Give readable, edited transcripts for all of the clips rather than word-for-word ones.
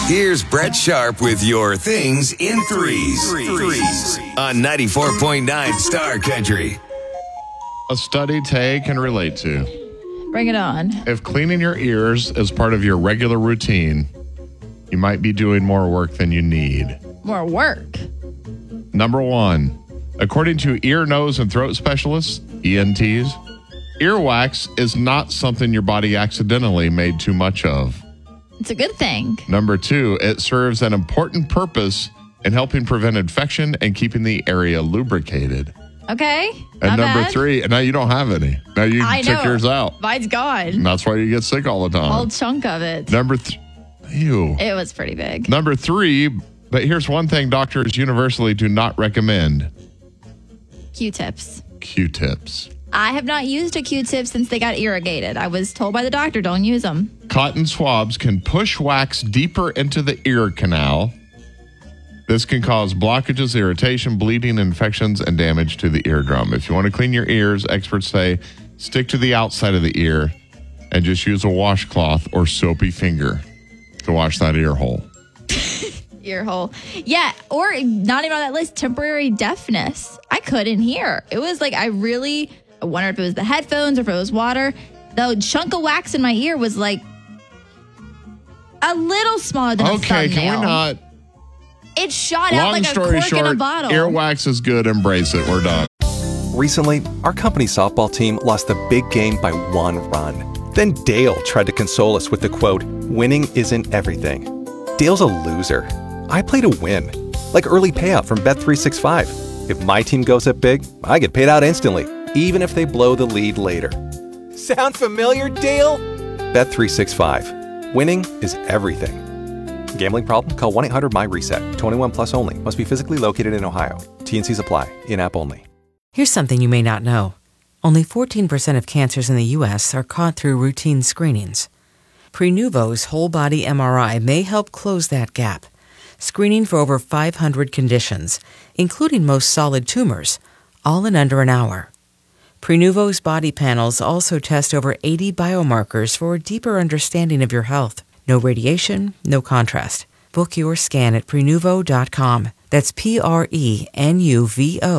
Here's Brett Sharp with your things in threes on 94.9 Star Country. A study Tay can relate to. Bring it on. If cleaning your ears is part of your regular routine, you might be doing more work than you need. More work. Number 1, according to ear, nose, and throat specialists, ENTs, earwax is not something your body accidentally made too much of. It's a good thing. Number 2, it serves an important purpose in helping prevent infection and keeping the area lubricated. Okay. And number 3, and now you don't have any. Now you took yours out. Mine's gone. And that's why you get sick all the time. Whole chunk of it. Ew. It was pretty big. Number 3, but here's one thing doctors universally do not recommend. Q-tips. Q-tips. I have not used a Q-tip since they got irrigated. I was told by the doctor, don't use them. Cotton swabs can push wax deeper into the ear canal. This can cause blockages, irritation, bleeding, infections, and damage to the eardrum. If you want to clean your ears, experts say stick to the outside of the ear and just use a washcloth or soapy finger to wash that ear hole. Ear hole. Yeah, or not even on that list, temporary deafness. I couldn't hear. It was like I wonder if it was the headphones or if it was water. The chunk of wax in my ear was like a little smaller than a thumbnail. Okay, can we not? It shot out like a cork in a bottle. Earwax is good. Embrace it. We're done. Recently, our company softball team lost the big game by 1 run. Then Dale tried to console us with the quote, "Winning isn't everything." Dale's a loser. I play to win. Like early payout from Bet365. If my team goes up big, I get paid out instantly, even if they blow the lead later. Sound familiar, Dale? Bet365. Winning is everything. Gambling problem? Call 1-800-MY-RESET. 21 plus only. Must be physically located in Ohio. T&Cs apply. In-app only. Here's something you may not know. Only 14% of cancers in the U.S. are caught through routine screenings. Prenuvo's whole-body MRI may help close that gap, screening for over 500 conditions, including most solid tumors, all in under an hour. Prenuvo's body panels also test over 80 biomarkers for a deeper understanding of your health. No radiation, no contrast. Book your scan at Prenuvo.com. That's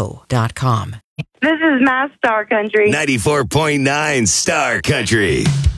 Prenuvo.com. This is Mass Star Country. 94.9 Star Country.